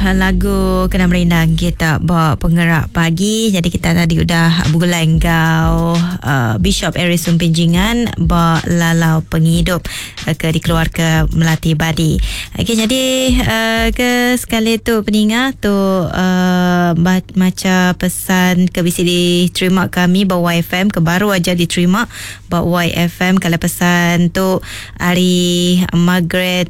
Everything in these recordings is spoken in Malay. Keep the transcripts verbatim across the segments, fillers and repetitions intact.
lagu Kena Merindang kita bawa penggerak pagi. Jadi kita tadi udah Bugulai Engkau, uh, Bishop Aries Sumpinjingan bawa Lalau Penghidup uh, ke dikeluarga Melati Badi. Okey, jadi uh, ke sekali tu peningat tu uh, macam pesan ke bisi diterima kami bawa Y F M ke baru aja diterima bawa Y F M. Kalau pesan tu hari Margaret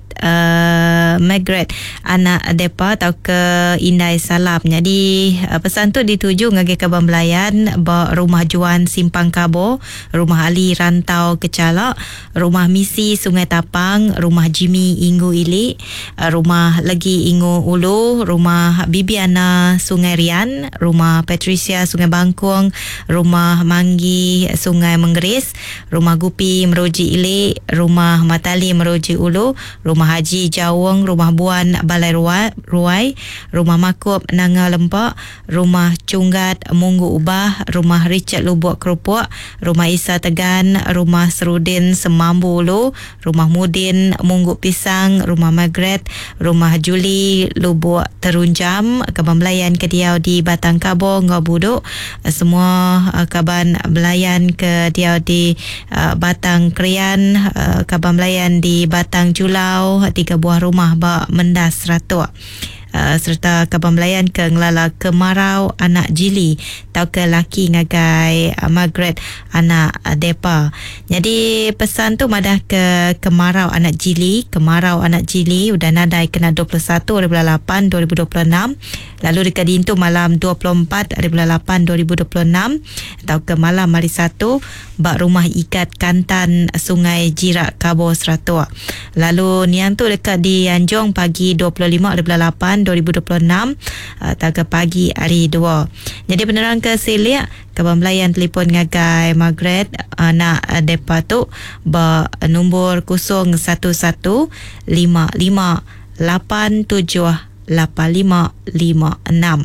uh, Margaret anak depa atau ke Indai Salam. Jadi uh, pesan tu dituju ngagi Kaban Belayan ba rumah Juan Simpang Kabo, rumah Ali Rantau Kecalak, rumah Misi Sungai Tapang, rumah Jimmy Inggu Ili, uh, rumah lagi Inggu Ulu, rumah Bibiana Sungai Rian, rumah Patricia Sungai Bangkuang, rumah Manggi Sungai Menggeris, rumah Gupi Meroji Ili, rumah Matali Meroji Ulu, rumah Haji Jawong, rumah Buan Balai Ruai, rumah Makup Nanga Lempak, rumah Cunggat Munggu Ubah, rumah Richard Lubuk Kerupuk, rumah Isa Tegan, rumah Serudin Semambu Ulu, rumah Mudin Munggu Pisang, rumah Margaret, rumah Juli Lubuk Terunjam, Kaban Belayan Kediau di Batang Kabo Ngabuduk, semua uh, Kaban Belayan Kediau di uh, Batang Krian, uh, Kaban Belayan di Batang Julau, tiga buah rumah bak Mendas Ratuk. Uh, serta Kaban Belayan ke Ngelala Kemarau anak Jili tau ke laki ngagai uh, Margaret anak uh, depa. Jadi pesan tu madah ke Kemarau anak Jili, Kemarau anak Jili udah nadai kena dua puluh satu hari bulan lapan dua ribu dua puluh enam, lalu dekat Dintu malam dua puluh empat hari bulan lapan dua ribu dua puluh enam, tau ke malam hari satu bak rumah ikat Kantan Sungai Jirak Kabo Seratua. Lalu niang tu dekat di Anjong pagi dua puluh lima hari bulan lapan dua ribu dua puluh enam, atau ke pagi hari dua. Jadi penerang ke Selia Kaban Belayan telefon ngagai Margaret anak depa tu ba nombor kosong satu satu lima lima lapan tujuh lapan lima lima enam.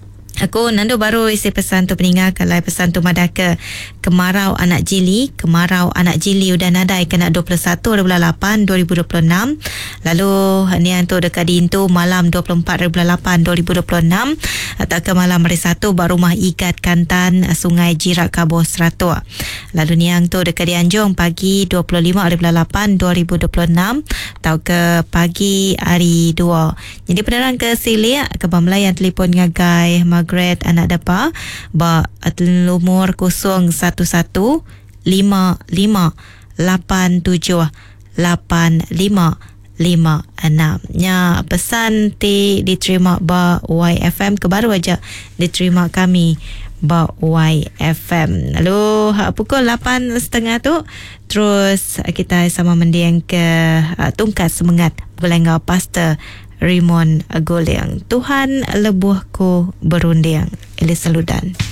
Aku Nando baru isi pesan tu peningat. Kalau pesan tu madah ke Kemarau anak Jili, Kemarau anak Jili udah nadai kena dua puluh satu hari bulan lapan dua ribu dua puluh enam. Lalu ni tu dekat Dintu malam dua puluh empat hari bulan lapan dua ribu dua puluh enam, atau ke malam hari satu bak rumah ikat Kantan Sungai Jirak Kabo Seratua. Lalu ni tu dekat di Anjong pagi dua puluh lima hari bulan lapan dua ribu dua puluh enam, atau ke pagi hari dua. Jadi penerang ke Silia Kaban Belayan telefon ngagai Margaret anak depa ba nomor kosong satu satu lima lima lapan tujuh lapan lima lima enam. Nya pesan ti diterima ba Y F M ke baru aja diterima kami ba Y F M. Lalu pukul lapan tiga puluh tu terus kita sama mendiang ke uh, tungkat semangat Bugulai Pastor Raymond Goliang. Tuhan lebuhku berundiang. Elis Saludan.